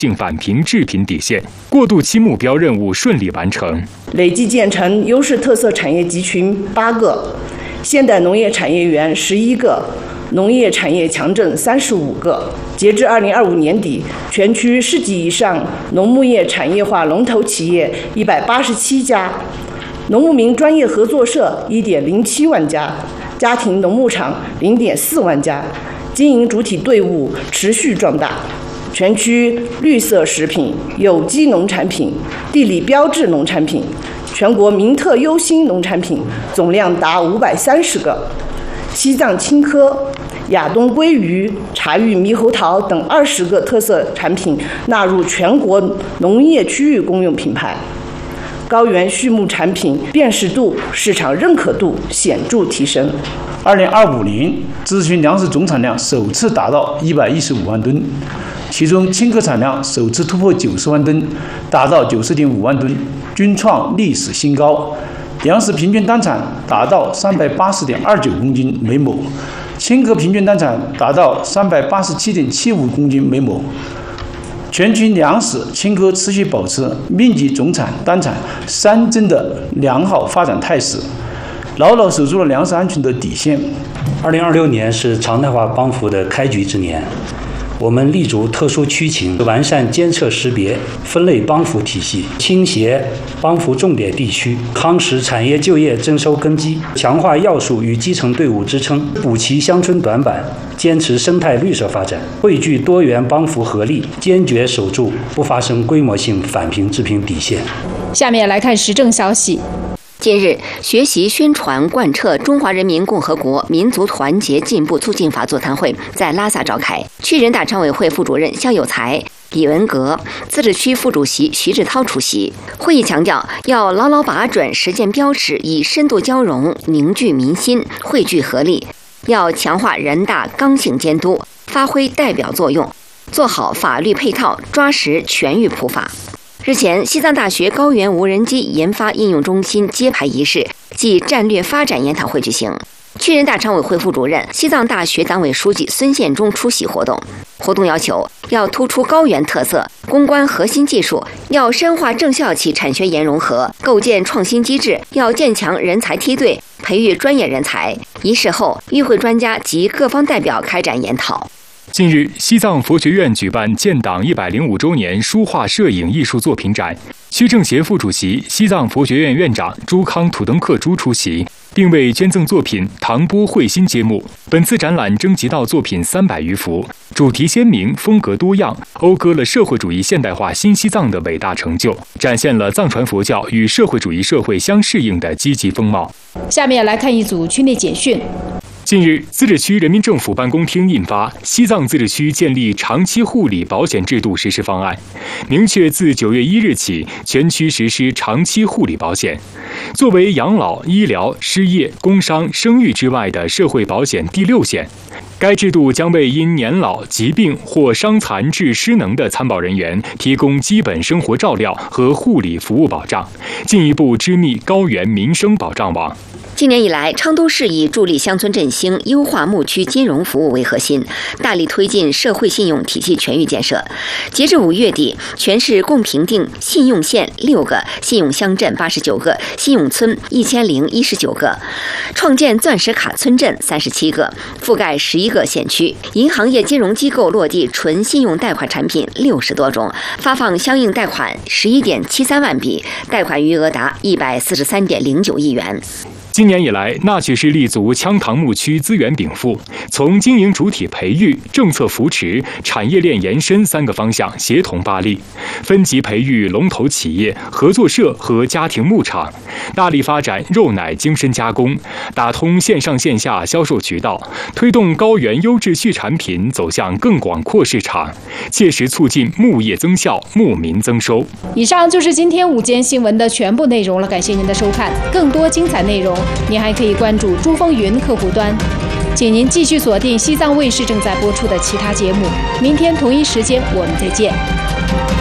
性返贫致贫底线，过渡期目标任务顺利完成。 累计建成优势特色产业集群8个，现代农业产业园11个，农业产业强镇35个。截至2025年底，全区10级以上农牧业产业化龙头企业187家，农牧民专业合作社1.07万家，家庭农牧场0.4万家，经营主体队伍持续壮大。全区绿色食品、有机农产品、地理标志农产品、全国名特优新农产品总量达530个。西藏青稞、亚东鲑鱼、茶玉猕猴桃等20个特色产品纳入全国农业区域公用品牌。高原畜牧产品辨识度、市场认可度显著提升。 2025年，自治区粮食总产量首次达到115万吨，其中青稞产量首次突破90万吨，达到90.5万吨，均创历史新高。粮食平均单产达到380.29公斤每亩，青稞平均单产达到387.75公斤每亩。全区粮食、青稞持续保持面积总产、单产3增的良好发展态势，牢牢守住了粮食安全的底线。 2026年是常态化帮扶的开局之年，我们立足特殊区情，完善监测识别、分类帮扶体系，倾斜帮扶重点地区，夯实产业就业增收根基，强化要素与基层队伍支撑，补齐乡村短板，坚持生态绿色发展，汇聚多元帮扶合力，坚决守住不发生规模性返贫致贫底线。 下面来看时政消息。 近日，学习宣传贯彻中华人民共和国民族团结进步促进法座谈会在拉萨召开，区人大常委会副主任肖有才、李文革、自治区副主席徐志涛出席。会议强调，要牢牢把准实践标尺，以深度交融凝聚民心，汇聚合力。要强化人大刚性监督，发挥代表作用，做好法律配套，抓实全域普法。日前，西藏大学高原无人机研发应用中心揭牌仪式暨战略发展研讨会举行。区人大常委会副主任、西藏大学党委书记孙宪忠出席活动。活动要求要突出高原特色，攻关核心技术，要深化正校企产学研融合，构建创新机制，要建强人才梯队，培育专业人才。仪式后，与会专家及各方代表开展研讨。 近日，西藏佛学院举办建党105周年书画摄影艺术作品展，区政协副主席、西藏佛学院院长朱康土登克珠出席，并为捐赠作品《唐波慧心》揭幕。本次展览征集到作品300余幅，主题鲜明，风格多样，讴歌了社会主义现代化新西藏的伟大成就，展现了藏传佛教与社会主义社会相适应的积极风貌。 下面来看一组区内简讯。 近日，自治区人民政府办公厅印发《西藏自治区建立长期护理保险制度实施方案》，明确自9月1日起，全区实施长期护理保险，作为养老、医疗、失业、工伤、生育之外的社会保险第6险。该制度将为因年老、疾病或伤残致失能的参保人员提供基本生活照料和护理服务保障，进一步织密高原民生保障网。 今年以来，昌都市以助力乡村振兴、优化牧区金融服务为核心，大力推进社会信用体系全域建设。截至5月底，全市共评定信用县6个、信用乡镇89个、信用村1019个，创建钻石卡村镇37个，覆盖11个县区。银行业金融机构落地纯信用贷款产品60多种，发放相应贷款11.73万笔，贷款余额达143.09亿元。 今年以来，那曲市立足羌塘牧区资源禀赋，从经营主体培育、政策扶持、产业链延伸3个方向协同发力，分级培育龙头企业、合作社和家庭牧场，大力发展肉奶精深加工，打通线上线下销售渠道，推动高原优质畜产品走向更广阔市场，切实促进牧业增效、牧民增收。 以上就是今天午间新闻的全部内容了，感谢您的收看。更多精彩内容，您还可以关注珠峰云客户端，请您继续锁定西藏卫视正在播出的其他节目。明天同一时间我们再见。